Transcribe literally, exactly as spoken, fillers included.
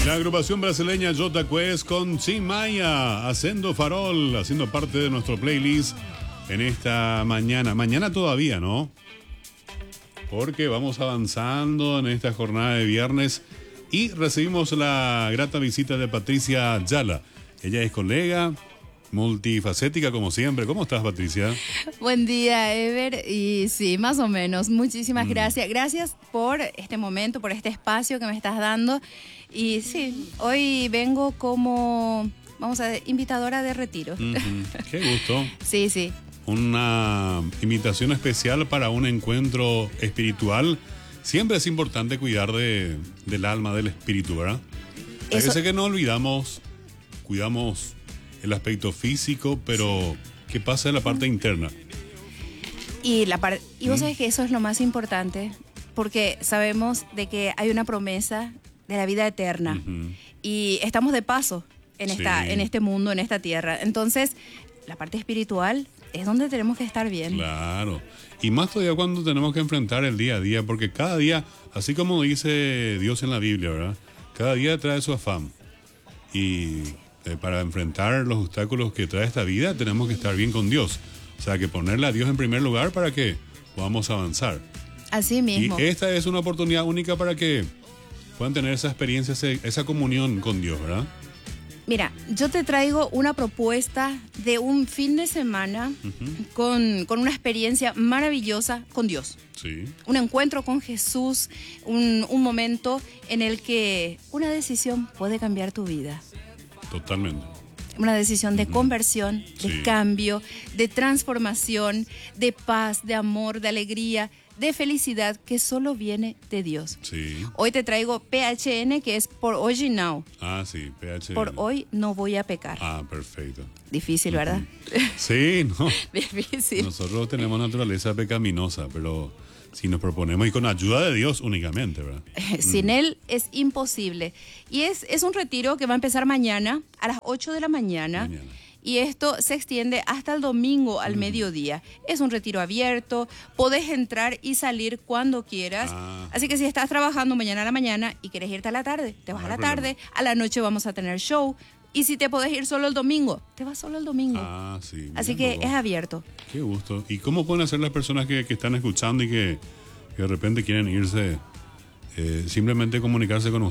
La agrupación brasileña Jota Quest con Tim Maya, haciendo farol, haciendo parte de nuestro playlist en esta mañana. Mañana todavía, ¿no? Porque vamos avanzando en esta jornada de viernes y recibimos la grata visita de Patricia Ayala. Ella es colega, multifacética como siempre. ¿Cómo estás, Patricia? Buen día, Ever. Y sí, más o menos. Muchísimas mm. gracias. Gracias por este momento, por este espacio que me estás dando. Y sí, hoy vengo como, vamos a ver, invitadora de retiro. Mm-hmm. Qué gusto. Sí, sí. Una invitación especial para un encuentro espiritual. Siempre es importante cuidar de, del alma, del espíritu, ¿verdad? Eso... Sé que no olvidamos, cuidamos el aspecto físico, pero ¿qué pasa en la parte interna? Y, la par... y vos ¿Mm? sabés que eso es lo más importante, porque sabemos de que hay una promesa de la vida eterna. Uh-huh. Y estamos de paso en, esta, sí. en este mundo, en esta tierra. Entonces, la parte espiritual es donde tenemos que estar bien. Claro. Y más todavía cuando tenemos que enfrentar el día a día, porque cada día, así como dice Dios en la Biblia, ¿verdad? Cada día trae su afán. Y eh, para enfrentar los obstáculos que trae esta vida, tenemos que estar bien con Dios. O sea, que ponerle a Dios en primer lugar para que podamos avanzar. Así mismo. Y esta es una oportunidad única para que puedan tener esa experiencia, esa comunión con Dios, ¿verdad? Mira, yo te traigo una propuesta de un fin de semana uh-huh. con, con una experiencia maravillosa con Dios. Sí. Un encuentro con Jesús, un, un momento en el que una decisión puede cambiar tu vida. Totalmente. Una decisión de uh-huh. conversión, de sí. cambio, de transformación, de paz, de amor, de alegría, de felicidad que solo viene de Dios. Sí. Hoy te traigo P H N, que es por hoy now. Ah, sí, P H N. Por hoy no voy a pecar. Ah, perfecto. Difícil, ¿verdad? Sí, no. Difícil. Nosotros tenemos naturaleza pecaminosa, pero si nos proponemos y con ayuda de Dios únicamente, ¿verdad? Sin mm. Él es imposible. Y es, es un retiro que va a empezar mañana a las ocho de la mañana. Mañana. Y esto se extiende hasta el domingo al mm. mediodía. Es un retiro abierto, podés entrar y salir cuando quieras. Ah. Así que si estás trabajando mañana a la mañana y quieres irte a la tarde, te vas no a la problema. tarde. A la noche vamos a tener show. Y si te podés ir solo el domingo, te vas solo el domingo. Ah, sí. Así que vos. es abierto. Qué gusto. ¿Y cómo pueden hacer las personas que, que están escuchando y que, que de repente quieren irse, eh, simplemente comunicarse con ustedes?